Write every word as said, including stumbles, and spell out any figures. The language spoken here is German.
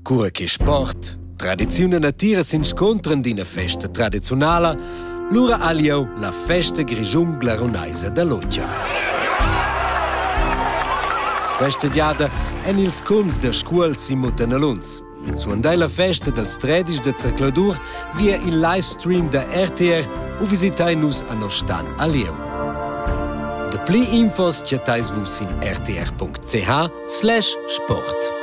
Cura che sport, tradizione natira si scontran d'ina festa tradizionala, lura alieu la festa grigiun glaronaisa da Loggia. Questa diada en ils cums da scuol si mutenaluns. Suandai la festa dels tredis de Cercladur via il livestream da R T R o visitai nus a nos stan alieu. De pli infos chatais vus in r t r punct c h slash sport.